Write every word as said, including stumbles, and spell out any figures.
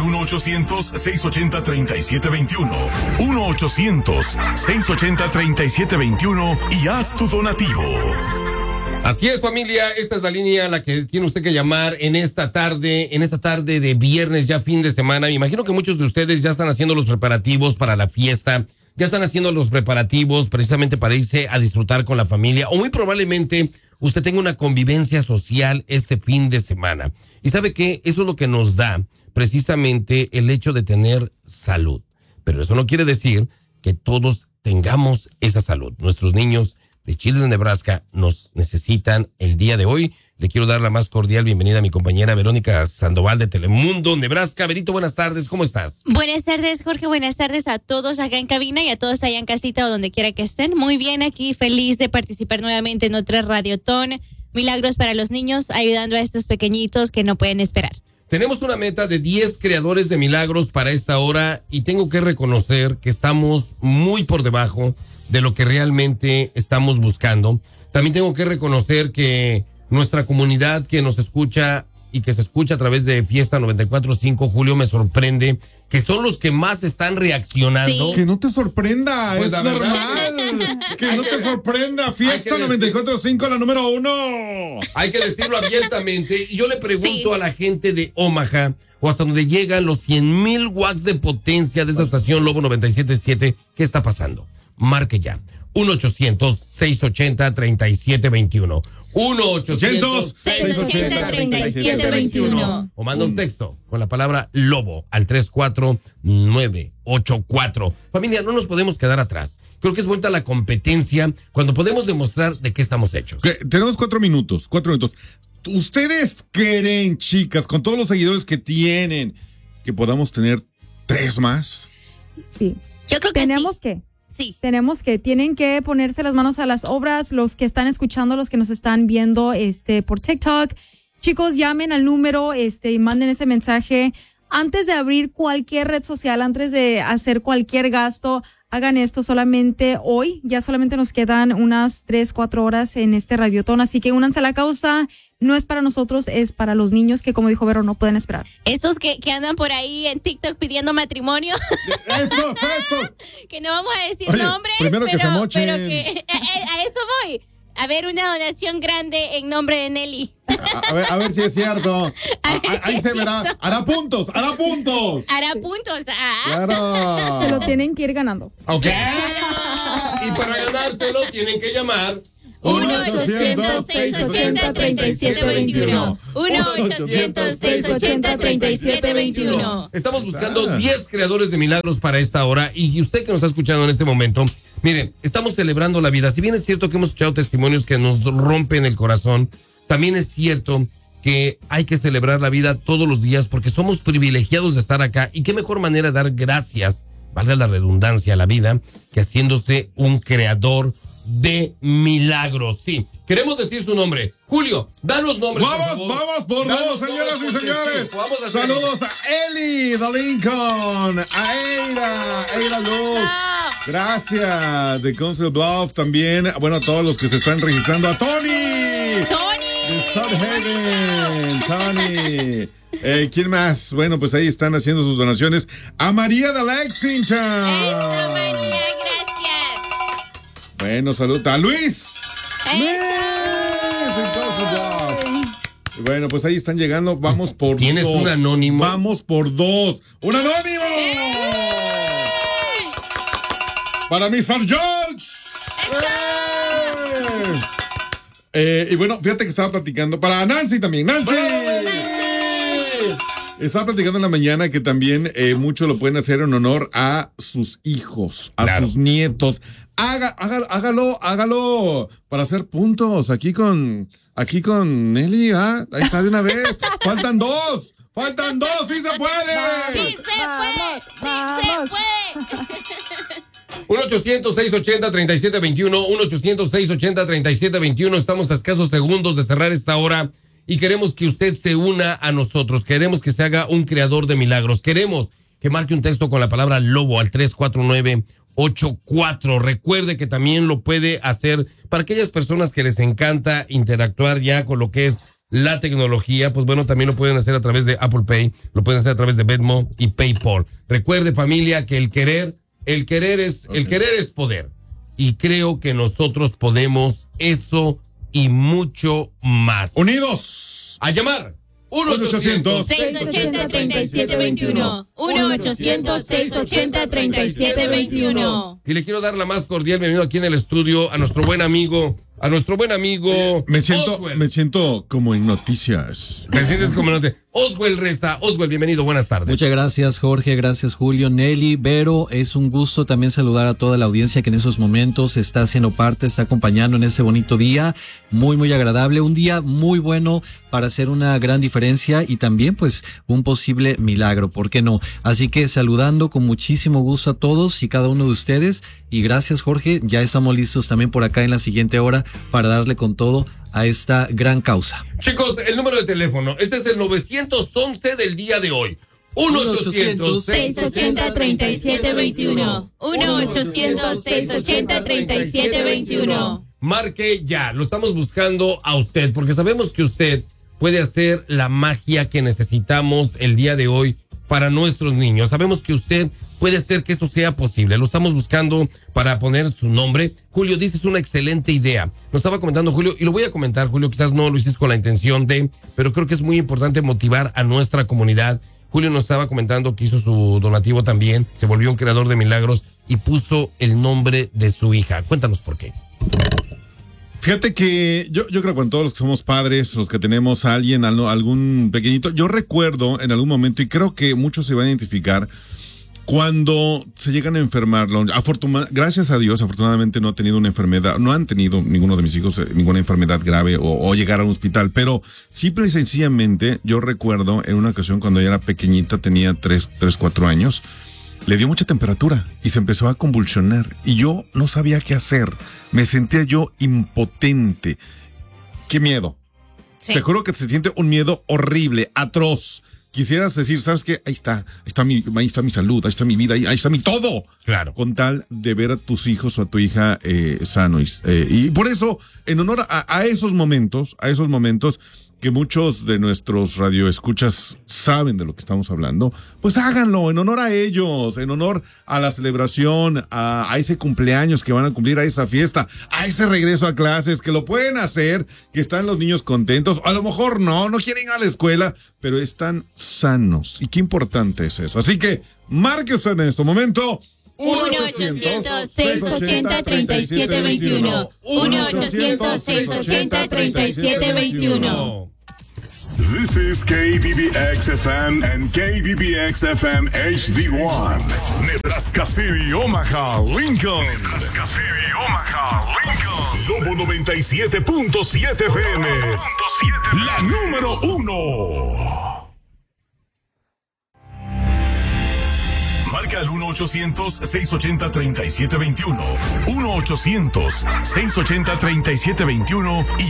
al uno ochocientos, seiscientos ochenta, treinta y siete veintiuno. uno ochocientos, seiscientos ochenta, treinta y siete veintiuno y haz tu donativo. Así es, familia, esta es la línea a la que tiene usted que llamar en esta tarde, en esta tarde de viernes, ya fin de semana. Me imagino que muchos de ustedes ya están haciendo los preparativos para la fiesta, ya están haciendo los preparativos precisamente para irse a disfrutar con la familia, o muy probablemente usted tenga una convivencia social este fin de semana. Y sabe que eso es lo que nos da precisamente el hecho de tener salud. Pero eso no quiere decir que todos tengamos esa salud. Nuestros niños de Children's Nebraska nos necesitan el día de hoy. Le quiero dar la más cordial bienvenida a mi compañera Verónica Sandoval de Telemundo, Nebraska. Verito, buenas tardes, ¿cómo estás? Buenas tardes, Jorge, buenas tardes a todos acá en cabina y a todos allá en casita o donde quiera que estén. Muy bien, aquí feliz de participar nuevamente en otra Radiotón. Milagros para los niños, ayudando a estos pequeñitos que no pueden esperar. Tenemos una meta de diez creadores de milagros para esta hora y tengo que reconocer que estamos muy por debajo de lo que realmente estamos buscando. También tengo que reconocer que nuestra comunidad que nos escucha y que se escucha a través de Fiesta noventa y cuatro punto cinco, Julio, me sorprende que son los que más están reaccionando. Sí. Que no te sorprenda, pues es normal. Que no te sorprenda. Fiesta noventa y cuatro punto cinco, la número uno. Hay que decirlo abiertamente. Y yo le pregunto Sí. a la gente de Omaha, o hasta donde llegan los cien mil watts de potencia de esa estación Lobo noventa y siete punto siete, ¿qué está pasando? Marque ya. uno ochocientos, seiscientos ochenta, treinta y siete veintiuno. uno ochocientos, seiscientos ochenta, treinta y siete veintiuno. O manda un texto con la palabra Lobo al tres cuatro nueve ocho cuatro. Familia, no nos podemos quedar atrás. Creo que es vuelta la competencia cuando podemos demostrar de qué estamos hechos. Okay, tenemos cuatro minutos, cuatro minutos. ¿Ustedes creen, chicas, con todos los seguidores que tienen, que podamos tener tres más? Sí. Yo creo que Tenemos sí. que. Sí. Tenemos que, tienen que ponerse las manos a las obras, los que están escuchando, los que nos están viendo este por TikTok. Chicos, llamen al número, este, y manden ese mensaje. Antes de abrir cualquier red social, antes de hacer cualquier gasto, hagan esto solamente hoy. Ya solamente nos quedan unas tres, cuatro horas en este Radiotón, así que únanse a la causa. No es para nosotros, es para los niños que, como dijo Vero, no pueden esperar. Esos que, que andan por ahí en TikTok pidiendo matrimonio. ¡Esos, esos! Que no vamos a decir Oye, nombres, primero que pero, se mochen. pero que a, a- a eso voy. A ver, una donación grande en nombre de Nelly. A, a ver, a ver si es cierto. A A- ver a- si ahí es se verá. cierto. Hará puntos, hará puntos. Hará puntos. Ah. Claro. Se lo tienen que ir ganando. Ok. Y para ganárselo tienen que llamar uno ochocientos, seiscientos ochenta, treinta y siete veintiuno. uno ochocientos, seiscientos ochenta, treinta y siete veintiuno. Estamos buscando Ah. diez creadores de milagros para esta hora. Y usted que nos está escuchando en este momento, mire, estamos celebrando la vida. Si bien es cierto que hemos escuchado testimonios que nos rompen el corazón, también es cierto que hay que celebrar la vida todos los días porque somos privilegiados de estar acá. Y qué mejor manera de dar gracias, valga la redundancia, a la vida, que haciéndose un creador de milagros. Sí, queremos decir su nombre. Julio, da los nombres. por Vamos, favor. vamos por Da dos, los señoras nombres y por señores. testigo. Vamos a hacer- Saludos a Eli de Lincoln, a Eira, Eira Luz. Gracias, de Council Bluff también. Bueno, a todos los que se están registrando. A Tony. De ¡Tony! South Haven, Tony. Eh, ¿Quién más? Bueno, pues ahí están haciendo sus donaciones. A María de Lexington. ¡Eso, María! ¡Gracias! Bueno, salud a Luis. ¡Eso! Bueno, pues ahí están llegando. Vamos por ¿Tienes dos. un anónimo? Vamos por dos. ¡Un anónimo! Para mister George. ¡Eh! Eh, y bueno, fíjate que estaba platicando. Para Nancy también. ¡Nancy! Estaba platicando en la mañana que también eh, mucho lo pueden hacer en honor a sus hijos, a Claro. sus nietos. Haga, haga- hágalo, hágalo para hacer puntos aquí con, aquí con Nelly, ¿ah? Ahí está de una vez. Faltan dos, faltan dos, sí se puede. ¡Sí se puede! ¡Sí se puede! uno ochocientos, seiscientos ochenta, treinta y siete veintiuno. uno ochocientos, seiscientos ochenta, treinta y siete veintiuno. Estamos a escasos segundos de cerrar esta hora y queremos que usted se una a nosotros. Queremos que se haga un creador de milagros. Queremos que marque un texto con la palabra Lobo al tres cuatro nueve ocho cuatro. Recuerde que también lo puede hacer para aquellas personas que les encanta interactuar ya con lo que es la tecnología, pues bueno, también lo pueden hacer a través de Apple Pay, lo pueden hacer a través de Venmo y PayPal. Recuerde, familia, que el querer, el querer es, okay. el querer es poder. Y creo que nosotros podemos eso y mucho más. ¡Unidos! A llamar. uno ochocientos seis ochenta, treinta y siete veintiuno. uno ochocientos seis ochenta, treinta y siete veintiuno. Y le quiero dar la más cordial bienvenida aquí en el estudio a nuestro buen amigo, a nuestro buen amigo Me siento, Oswell. me siento como en noticias. Me sientes como en noticias. Oswell Reza. Oswell, bienvenido, buenas tardes. Muchas gracias, Jorge, gracias, Julio, Nelly, Vero. Es un gusto también saludar a toda la audiencia que en esos momentos está haciendo parte, está acompañando en ese bonito día. Muy, muy agradable. Un día muy bueno para hacer una gran diferencia y también, pues, un posible milagro, ¿por qué no? Así que saludando con muchísimo gusto a todos y cada uno de ustedes. Y gracias, Jorge. Ya estamos listos también por acá en la siguiente hora para darle con todo a esta gran causa. Chicos, el número de teléfono, este es el novecientos once del día de hoy. uno ochocientos seis ochenta, treinta y siete veintiuno. uno ochocientos seis ochenta, treinta y siete veintiuno. Marque ya, lo estamos buscando a usted, porque sabemos que usted puede hacer la magia que necesitamos el día de hoy para nuestros niños. Sabemos que usted puede hacer que esto sea posible. Lo estamos buscando para poner su nombre. Julio, dices una excelente idea. Lo estaba comentando Julio, y lo voy a comentar, Julio, quizás no lo hiciste con la intención de, pero creo que es muy importante motivar a nuestra comunidad. Julio nos estaba comentando que hizo su donativo también, se volvió un creador de milagros y puso el nombre de su hija. Cuéntanos por qué. Fíjate que yo, yo creo que con todos los que somos padres, los que tenemos a alguien, algún pequeñito, yo recuerdo en algún momento, y creo que muchos se van a identificar, cuando se llegan a enfermar. Afortuna, gracias a Dios, afortunadamente no ha tenido una enfermedad, no han tenido ninguno de mis hijos eh, ninguna enfermedad grave o, o llegar a un hospital, pero simple y sencillamente yo recuerdo en una ocasión cuando ella era pequeñita, tenía tres, cuatro años, le dio mucha temperatura y se empezó a convulsionar y yo no sabía qué hacer, me sentía yo impotente. ¡Qué miedo! Sí. Te juro que se siente un miedo horrible, atroz. Quisieras decir, ¿sabes qué? Ahí está, ahí está mi, ahí está mi salud, ahí está mi vida, ahí, ahí está mi todo. Claro. Con tal de ver a tus hijos o a tu hija eh, sano. Y, eh, y por eso, en honor a, a esos momentos, a esos momentos que muchos de nuestros radioescuchas saben de lo que estamos hablando, pues háganlo en honor a ellos, en honor a la celebración, a, a ese cumpleaños que van a cumplir, a esa fiesta, a ese regreso a clases, que lo pueden hacer, que están los niños contentos, a lo mejor no, no quieren ir a la escuela, pero están sanos. Y qué importante es eso. Así que marque usted en este momento uno ochocientos seis ochenta, treinta y siete veintiuno. uno ochocientos seis ochenta, treinta y siete veintiuno. This is K B B X F M and K B B X F M H D one. Nebraska City, Omaha, Lincoln. Nebraska City, Omaha, Lincoln. Lobo noventa y siete punto siete F M. La número uno. Marca al uno ochocientos seis ochenta, treinta y siete veintiuno. uno ochocientos seis ochenta, treinta y siete veintiuno y